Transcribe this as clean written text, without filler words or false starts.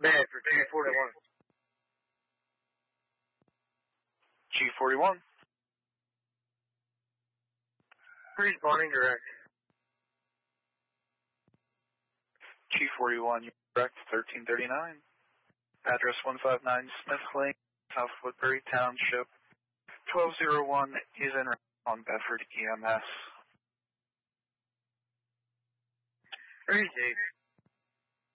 Bad for 241. G41. Responding direct. G41, you're correct, 1339. Address 159 Smith Lane, South Woodbury Township. 1201 is en route on Bedford EMS. Appreciate it.